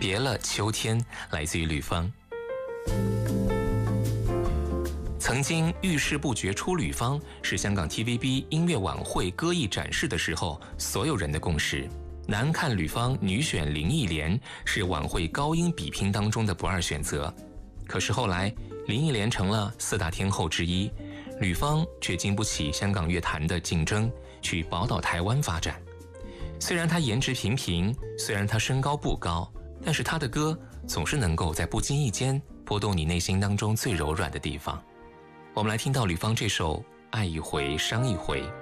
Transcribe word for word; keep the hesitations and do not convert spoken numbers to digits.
别了秋天，来自于吕方。曾经遇事不决出吕方是香港 T V B 音乐晚会歌艺展示的时候所有人的共识。男看吕方，女选林忆莲是晚会高音比拼当中的不二选择。可是后来林忆莲成了四大天后之一，吕方却经不起香港乐坛的竞争，去宝岛台湾发展。虽然她颜值平平，虽然她身高不高，但是她的歌总是能够在不经意间拨动你内心当中最柔软的地方。我们来听到吕方这首《爱一回伤一回》。